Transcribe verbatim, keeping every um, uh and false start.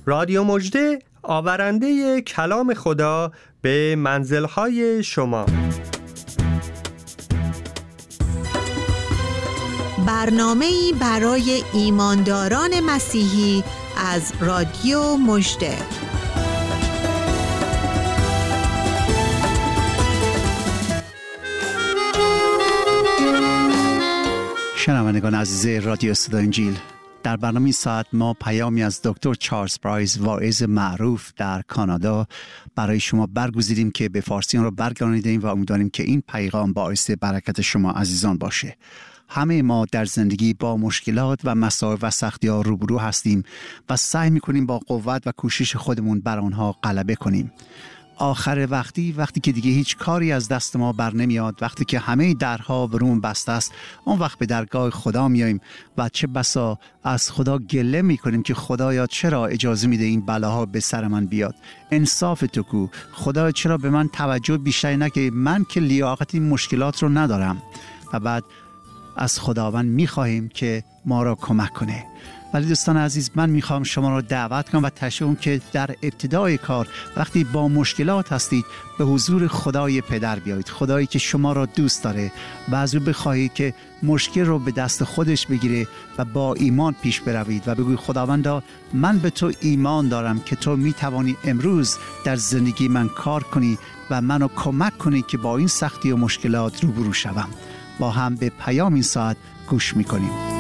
رادیو مژده آورنده کلام خدا به منزل‌های شما. برنامه‌ای برای ایمانداران مسیحی از رادیو مژده. شنوندگان عزیز رادیو صدای انجیل، در برنامه ساعت ما پیامی از دکتر چارلز پرایس، واعظ معروف در کانادا، برای شما برگزیدیم که به فارسی آن را برگردانیدیم و امیدواریم که این پیغام باعث برکت شما عزیزان باشه. همه ما در زندگی با مشکلات و مسائل و سختی‌ها روبرو هستیم و سعی می‌کنیم با قوت و کوشش خودمون بر آنها غلبه کنیم. آخر وقتی وقتی که دیگه هیچ کاری از دست ما بر نمیاد، وقتی که همه درها برومون بسته است، اون وقت به درگاه خدا میاییم و چه بسا از خدا گله میکنیم که خدایا چرا اجازه میده این بلاها به سر من بیاد؟ انصاف تو کو؟ خدا چرا به من توجه بیشتری نکردی؟ من که لیاقت این مشکلات رو ندارم. و بعد از خداوند میخواهیم که ما را کمک کنه. ولی دوستان عزیز، من میخوام شما را دعوت کنم و تشویق کنم که در ابتدای کار وقتی با مشکلات هستید به حضور خدای پدر بیایید، خدایی که شما را دوست داره، و از او بخواهید که مشکل رو به دست خودش بگیره و با ایمان پیش بروید و بگوید خداوندا من به تو ایمان دارم که تو میتوانی امروز در زندگی من کار کنی و منو کمک کنی که با این سختی و مشکلات روبرو شوم. با هم به پیام این ساعت گوش میکنیم.